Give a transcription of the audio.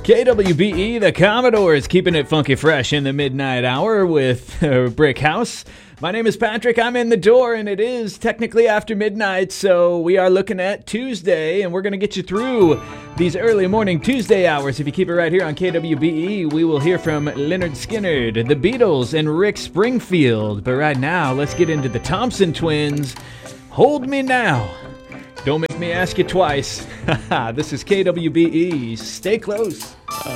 KWBE, the Commodores, keeping it funky fresh in the midnight hour with Brick House. My name is Patrick. I'm in the door, and it is technically after midnight, so we are looking at Tuesday, and we're going to get you through these early morning Tuesday hours. If you keep it right here on KWBE, we will hear from Leonard Skinner, the Beatles, and Rick Springfield. But right now, let's get into the Thompson Twins. Hold Me Now. Don't make me ask you twice. This is KWBE. Stay close.